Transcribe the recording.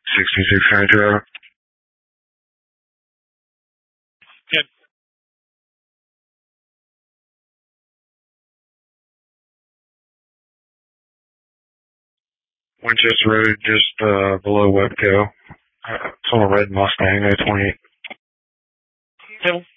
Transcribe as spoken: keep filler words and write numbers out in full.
sixty-six Hydro. Good. Winchester Road, just uh, below Webco. Uh, it's on a red Mustang, O twenty-eight. Hill.